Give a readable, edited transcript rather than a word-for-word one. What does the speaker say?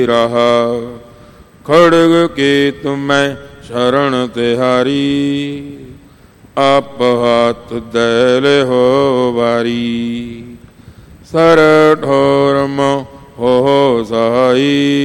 ਰਹਾ। ਖੜਗ ਕੇ ਤੁਮੈ ਸ਼ਰਨ ਤਿਹਾਰੀ, ਆਪ ਹੱਥ ਦੇ ਲਿਹੋ ਵਾਰੀ। ਸਰ ਠੋਰ ਮੋ ਹੋ ਸਹਾਈ,